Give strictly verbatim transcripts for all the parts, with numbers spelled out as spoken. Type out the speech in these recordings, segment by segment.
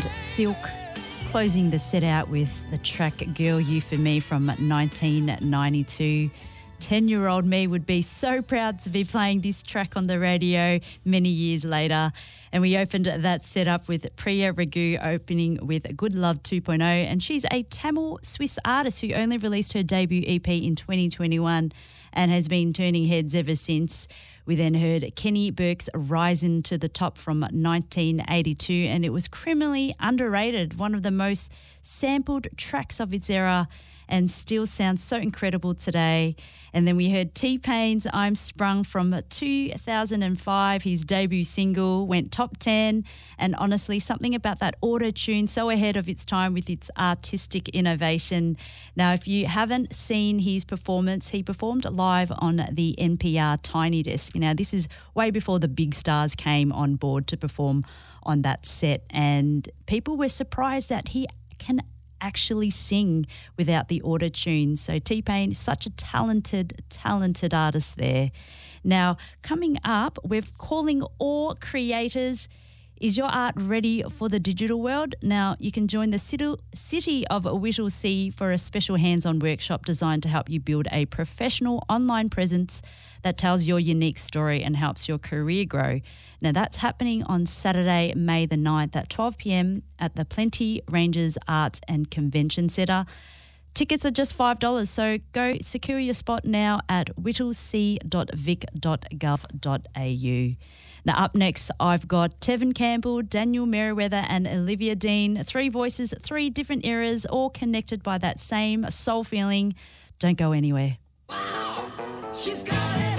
and Silk, closing the set out with the track Girl You For Me from nineteen ninety-two. ten-year-old me would be so proud to be playing this track on the radio many years later. And we opened that set up with Priya Ragu opening with Good Love two point oh, and she's a Tamil Swiss artist who only released her debut E P in twenty twenty-one and has been turning heads ever since. We then heard Kenny Burke's Rising to the Top from nineteen eighty-two, and it was criminally underrated, one of the most sampled tracks of its era, and still sounds so incredible today. And then we heard T-Pain's I'm Sprung from two thousand five. His debut single went top ten, and honestly, something about that auto-tune so ahead of its time with its artistic innovation. Now, if you haven't seen his performance, he performed live on the N P R Tiny Desk. Now, this is way before the big stars came on board to perform on that set, and people were surprised that he can actually sing without the auto-tune. So T-Pain is such a talented, talented artist there. Now, coming up, we're calling all creators. Is your art ready for the digital world? Now, you can join the City of Whittlesea for a special hands-on workshop designed to help you build a professional online presence that tells your unique story and helps your career grow. Now, that's happening on Saturday, May the ninth at twelve p.m. at the Plenty Ranges Arts and Convention Centre. Tickets are just five dollars, so go secure your spot now at whittlesea dot vic dot gov dot a u. Now, up next, I've got Tevin Campbell, Daniel Merriweather and Olivia Dean. Three voices, three different eras, all connected by that same soul feeling. Don't go anywhere. Wow, she's got it.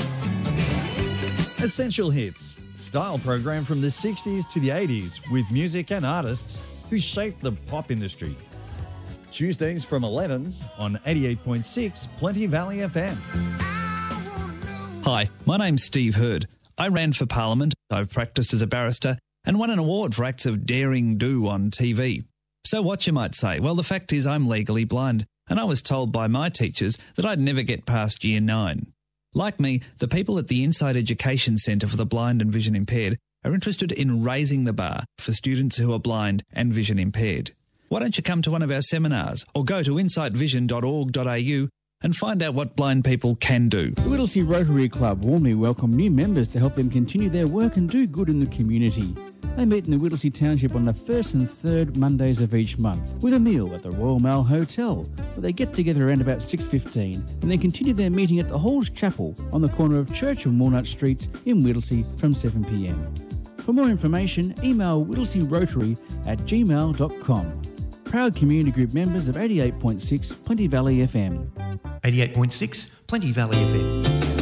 Essential Hits, style program from the sixties to the eighties with music and artists who shaped the pop industry. Tuesdays from eleven on eighty-eight point six Plenty Valley F M. Hi, my name's Steve Hurd. I ran for Parliament, I've practiced as a barrister, and won an award for acts of daring do on T V. So what, you might say? Well, the fact is I'm legally blind, and I was told by my teachers that I'd never get past year nine. Like me, the people at the Inside Education Centre for the Blind and Vision Impaired are interested in raising the bar for students who are blind and vision impaired. Why don't you come to one of our seminars or go to insight vision dot org dot a u and find out what blind people can do. The Whittlesea Rotary Club warmly welcome new members to help them continue their work and do good in the community. They meet in the Whittlesea Township on the first and third Mondays of each month with a meal at the Royal Mail Hotel, where they get together around about six fifteen and then continue their meeting at the Halls Chapel on the corner of Church and Walnut Streets in Whittlesea from seven p.m. For more information, email whittlesearotary at gmail dot com. Proud community group members of eighty-eight point six Plenty Valley F M. eighty-eight point six Plenty Valley F M.